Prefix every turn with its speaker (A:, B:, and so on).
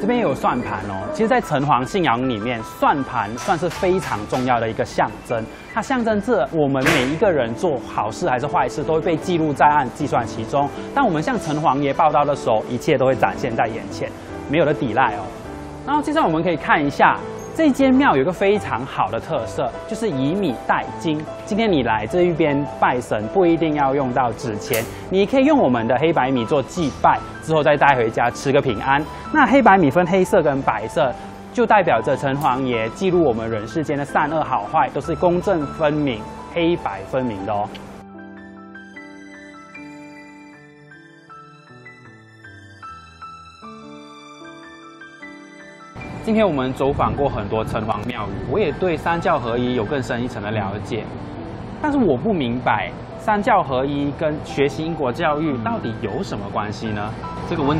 A: 这边也有算盘哦。其实，在城隍信仰里面，算盘算是非常重要的一个象征，它象征着我们每一个人做好事还是坏事，都会被记录在案，计算其中。当我们向城隍爷报到的时候，一切都会展现在眼前，没有的抵赖哦。然后接下来我们可以看一下。这间庙有一个非常好的特色，就是以米代金。今天你来这一边拜神，不一定要用到纸钱，你可以用我们的黑白米做祭拜，之后再带回家吃个平安。那黑白米分黑色跟白色，就代表着城隍爷记录我们人世间的善恶好坏，都是公正分明、黑白分明的哦。今天我们走访过很多城隍庙宇，我也对三教合一有更深一层的了解。但是我不明白三教合一跟学习因果教育到底有什么关系呢？
B: 这个问